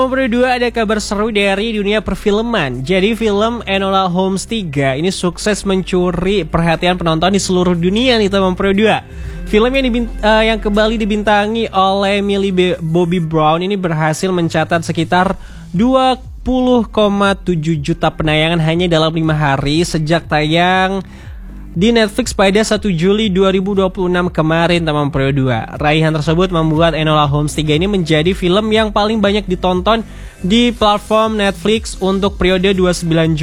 Teman Pro 2, ada kabar seru dari dunia perfilman. Jadi film Enola Holmes 3 ini sukses mencuri perhatian penonton di seluruh dunia nih teman Pro 2. Film yang kembali dibintangi oleh Millie Bobby Brown ini berhasil mencatat sekitar 20,7 juta penayangan hanya dalam 5 hari sejak tayang di Netflix pada 1 Juli 2026 kemarin teman Pro 2. Raihan tersebut membuat Enola Holmes 3 ini menjadi film yang paling banyak ditonton di platform Netflix untuk periode 29 Juli